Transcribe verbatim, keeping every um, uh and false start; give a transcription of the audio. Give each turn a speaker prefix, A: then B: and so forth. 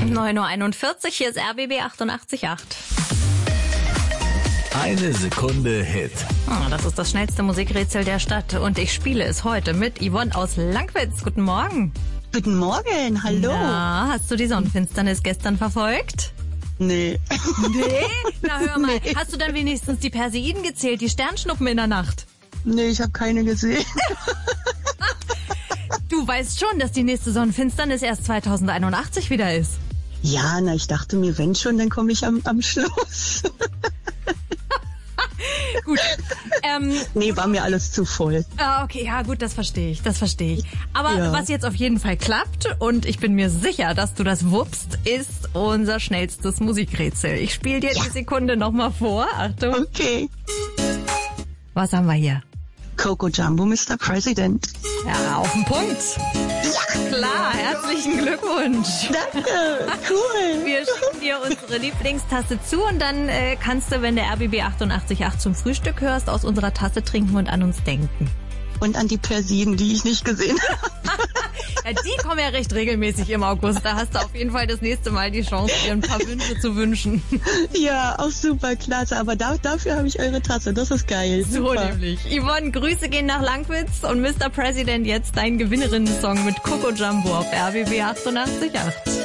A: neun Uhr einundvierzig, hier ist R B B achtundachtzig Komma acht.
B: Eine Sekunde Hit.
A: Oh, das ist das schnellste Musikrätsel der Stadt und ich spiele es heute mit Yvonne aus Langwitz. Guten Morgen.
C: Guten Morgen, hallo.
A: Na, hast du die Sonnenfinsternis gestern verfolgt?
C: Nee.
A: Nee? Na hör mal, nee. Hast du dann wenigstens die Perseiden gezählt, die Sternschnuppen in der Nacht?
C: Nee, ich habe keine gesehen.
A: Du weißt schon, dass die nächste Sonnenfinsternis erst zweitausendeinundachtzig wieder ist.
C: Ja, na, ich dachte mir, wenn schon, dann komme ich am, am Schluss.
A: Gut. Ähm,
C: nee, war mir alles zu voll.
A: Ah, okay, ja gut, das verstehe ich, das verstehe ich. Aber
C: ja.
A: Was jetzt auf jeden Fall klappt, und ich bin mir sicher, dass du das wuppst, ist unser schnellstes Musikrätsel. Ich spiele dir ja. die Sekunde nochmal vor. Achtung.
C: Okay.
A: Was haben wir hier?
C: Coco Jumbo, Mister President.
A: Ja, auf den Punkt. Ja, klar, herzlichen Glückwunsch.
C: Danke, cool.
A: Wir schicken dir unsere Lieblingstasse zu und dann äh, kannst du, wenn der R B B achtundachtzig Komma acht zum Frühstück hörst, aus unserer Tasse trinken und an uns denken.
C: Und an die Persiden, die ich nicht gesehen habe.
A: Ja, die kommen ja recht regelmäßig im August. Da hast du auf jeden Fall das nächste Mal die Chance, dir ein paar Wünsche zu wünschen.
C: Ja, auch super, klasse. Aber da, dafür habe ich eure Tasse. Das ist geil.
A: So
C: super.
A: nämlich. Yvonne, Grüße gehen nach Langwitz und Mister President jetzt dein Gewinnerinnen-Song mit Coco Jumbo auf R B B achtundachtzig Komma acht.